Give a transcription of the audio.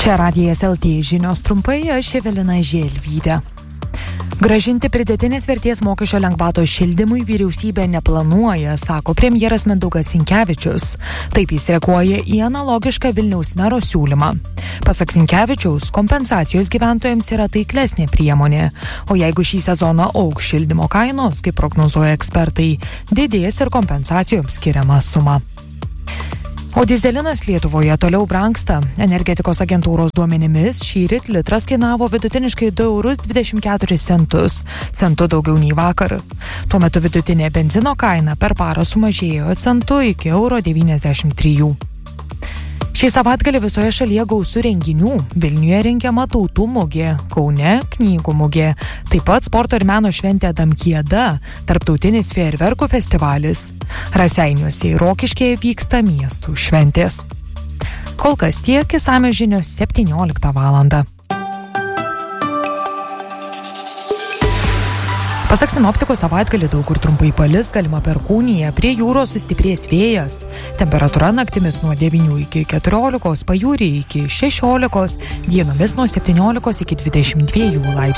Čia Radijas LT žinios trumpai, aš Evelina Želvytė. Gražinti pridėtinės vertės mokesčio lengvatos šildymui vyriausybė neplanuoja, sako premjeras Mindaugas Sinkevičius. Taip jis reaguoja į analogišką Vilniaus mero siūlymą. Pasak Sinkevičiaus, kompensacijos gyventojams yra taiklesnė priemonė, o jeigu šį sezoną augs šildymo kainos, kaip prognozuoja ekspertai, didės ir kompensacijoms skiriama suma. O dyzelinas Lietuvoje toliau brangsta. Energetikos agentūros duomenimis šįryt litras kainavo vidutiniškai 2,24 €, centu daugiau nei vakar. Tuo metu vidutinė benzino kaina per parą sumažėjo centu iki €93. Šį savaitgalį visoje šalyje gausu renginių. Vilniuje rengiama Tautų mugė, Kaune knygų mugė, taip pat sporto ir meno šventė Adamkieda, tarptautinis fejerverkų festivalis. Raseiniuose ir Rokiškėje vyksta miestų šventės. Kol kas tiek, išsamios žinios 17 valandą. Pasak sinoptikų, savaitgalį daug kur trumpai palis, galima perkūnija, prie jūros sustiprės vėjas. Temperatūra naktimis nuo 9 iki 14, pajūryje iki 16, dienomis nuo 17 iki 22 laipsnių.